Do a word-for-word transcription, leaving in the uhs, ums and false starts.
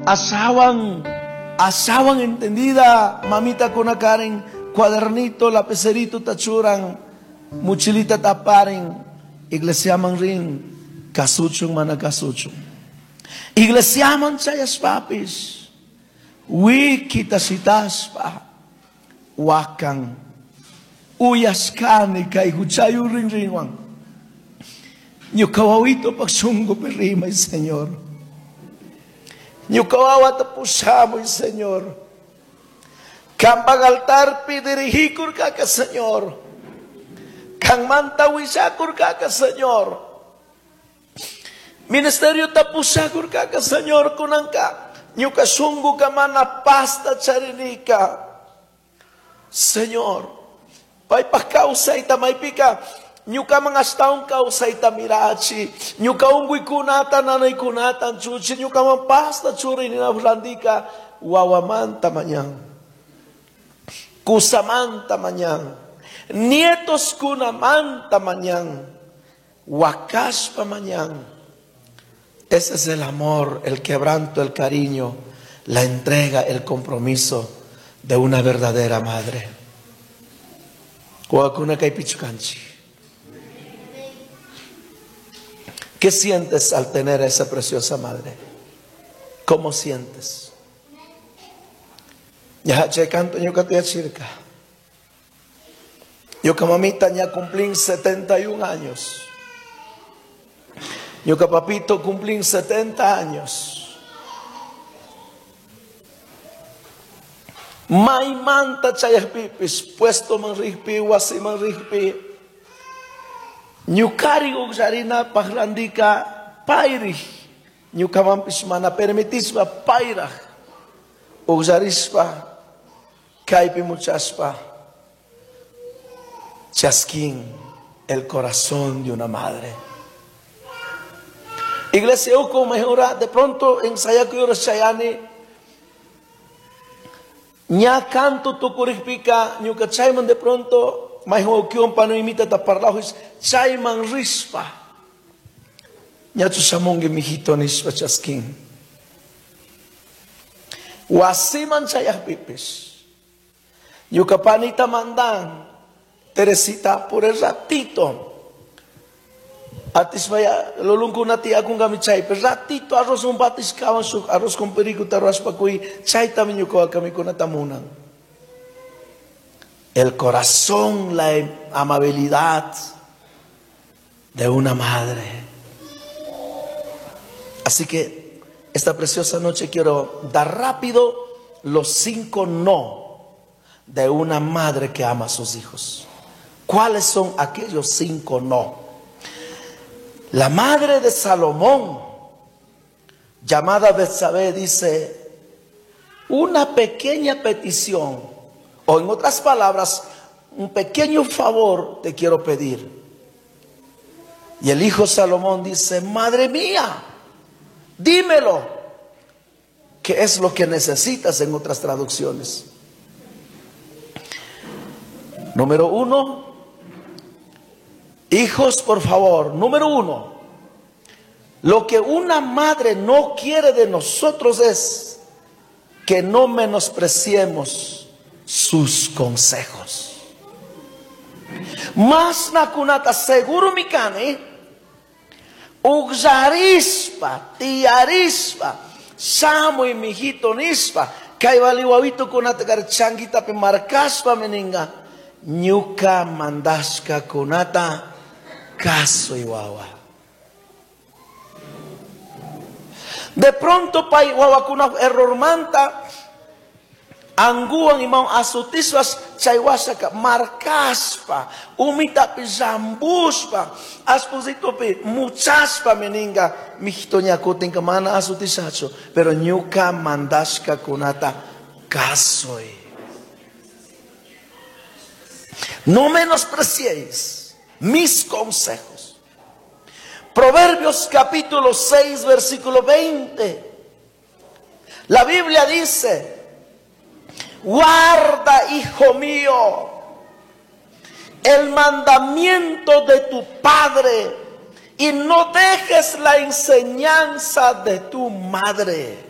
Asawang, asawang entendida, mamita ko na karing cuadernito, lapiserito tachurang, mochilita taparing, iglesia man rin, kasuchong managkasuchong. Iglesia man sayas papis, wiki tasitas pa, wakang, uyas kani kay huchayo ring ringwang. Nyo kawawito pagsunggo perimay, Senyor. Nyo kawawa tapusamoy, Senyor. Kambang altar pidirihikur ka ka, Senyor. Kang mantawisakur ka ka, Senyor. Ministeryo tapusakur ka ka, Senyor. Kunang ka, nyo kasunggo ka man na pasta charinika. Senyor, pay pakausay tamay pika. Nyo ka mga staong kausay tamirachi. Nyo ka unggoy kunatan, nanay kunatan, chuchi. Nyo ka mga pasta churi ni Nablandika. Wawaman tamanyang. Kusaman tamanyang. Nietos kunaman tamanyang. Wakas pamanyang. Ese es el amor, el quebranto, el cariño, la entrega, el compromiso de una verdadera madre. Huakuna kay pichukanchi. ¿Qué sientes al tener a esa preciosa madre? ¿Cómo sientes? Ya checanto yo que circa. Yo que mamita ya cumplí setenta y un años. Yo que papito cumplí setenta años. May manta chayas pipis, puesto man rihpi, wasi man rihpi. Nyukari ugsarina pagrandika pairi. Nyukamampis mana permitispa pairah. Ugsarispa kaipi muchaspa. Chasquín el corazón de una madre. Iglesia uko mejora de pronto en Sayakuyo Chayani. Nya canto tu kuripika nyukachayman de pronto. May huwag pano imita ta parlahos chay mang rispa. Nyato sa mong gimihito nispa chasking. Wasiman sayah pipis. Yung kapanita mandang Teresita por el ratito. Atis maya lolungko nati akong gamit chay. Per ratito arroz mong batis kawan suk arroz kong perigo taruas pakuy. Chay tamin yung kawa kami ko natamunang. El corazón, la amabilidad de una madre. Así que esta preciosa noche quiero dar rápido los cinco no de una madre que ama a sus hijos. ¿Cuáles son aquellos cinco no? La madre de Salomón, llamada Betsabé, dice, una pequeña petición. O en otras palabras, un pequeño favor te quiero pedir. Y el hijo Salomón dice, madre mía, dímelo. ¿Qué es lo que necesitas en otras traducciones? Número uno, hijos, por favor. Número uno, lo que una madre no quiere de nosotros es que no menospreciemos sus consejos. Mas nakunata seguro mikane ugzarispa, tiarispa, samo y mijito nispa, kay waliwawito kunata garchangita pe markaspa meninga, nyuka mandaska kunata kaso iwawa. De pronto pa iwawa kuna error manta, angguang imam asutiswas chaywasaka markaspa umita pi zambuspa asposito pi muchaspa meninga mijito nya kuting kamana asutisacho pero nyuka mandaska kunata kasoy. No menospreciéis mis consejos. Proverbios capítulo seis versículo veinte. La Biblia dice: guarda, hijo mío, el mandamiento de tu padre y no dejes la enseñanza de tu madre.